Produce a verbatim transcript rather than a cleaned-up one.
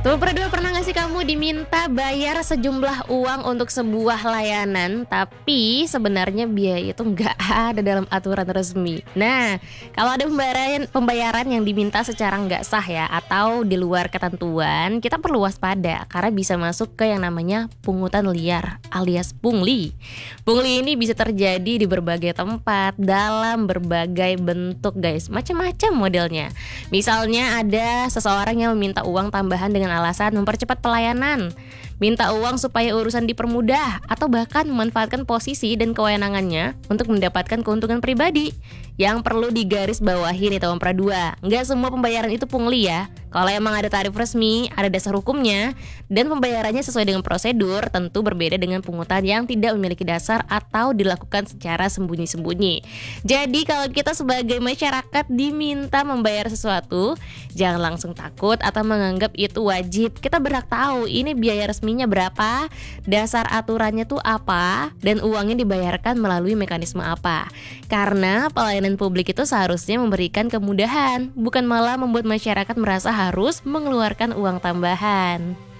Nomor dua, pernah nggak sih kamu diminta bayar sejumlah uang untuk sebuah layanan, tapi sebenarnya biaya itu nggak ada dalam aturan resmi? Nah, kalau ada pembayaran pembayaran yang diminta secara nggak sah ya, atau di luar ketentuan, kita perlu waspada karena bisa masuk ke yang namanya pungutan liar alias pungli. Pungli ini bisa terjadi di berbagai tempat, dalam berbagai bentuk guys, macam-macam modelnya. Misalnya ada seseorang yang meminta uang tambahan dengan alasan mempercepat pelayanan, minta uang supaya urusan dipermudah, atau bahkan memanfaatkan posisi dan kewenangannya untuk mendapatkan keuntungan pribadi. Yang perlu digarisbawahi nih Tompra dua, nggak semua pembayaran itu pungli ya. Kalau emang ada tarif resmi, ada dasar hukumnya, dan pembayarannya sesuai dengan prosedur, tentu berbeda dengan pungutan yang tidak memiliki dasar atau dilakukan secara sembunyi-sembunyi. Jadi kalau kita sebagai masyarakat diminta membayar sesuatu, jangan langsung takut atau menganggap itu wajib. Kita berhak tahu ini biaya resminya berapa, dasar aturannya tuh apa, dan uangnya dibayarkan melalui mekanisme apa. Karena pelayanan publik itu seharusnya memberikan kemudahan, bukan malah membuat masyarakat merasa harus mengeluarkan uang tambahan.